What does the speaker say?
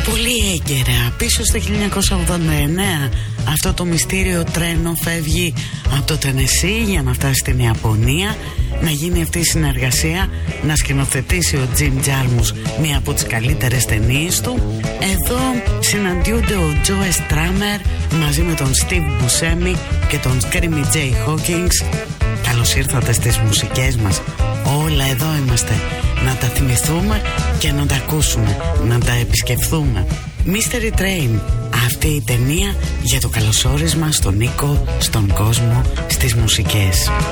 Πολύ έγκαιρα, πίσω στο 1989, αυτό το μυστήριο τρένο φεύγει από το Τενεσί για να φτάσει στην Ιαπωνία, να γίνει αυτή η συνεργασία, να σκηνοθετήσει ο Jim Jarmusch μία από τις καλύτερες ταινίες του. Εδώ συναντιούνται ο Joe Strummer μαζί με τον Steve Buscemi και τον Screamy J. Hawkins. Καλώς ήρθατε στις μουσικές μας. Όλα εδώ είμαστε. Να τα θυμηθούμε και να τα ακούσουμε, να τα επισκεφθούμε. Mystery Train, αυτή η ταινία για το καλωσόρισμα στον Νίκο, στον κόσμο, στις μουσικές.